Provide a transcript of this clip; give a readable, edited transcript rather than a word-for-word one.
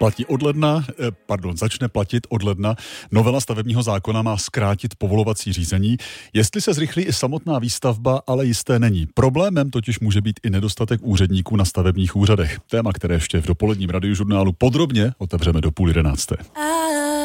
Začne platit od ledna. Novela stavebního zákona má zkrátit povolovací řízení. Jestli se zrychlí i samotná výstavba, ale jisté není. Problémem totiž může být i nedostatek úředníků na stavebních úřadech. Téma, které ještě v dopoledním radiožurnálu podrobně otevřeme do 10:30.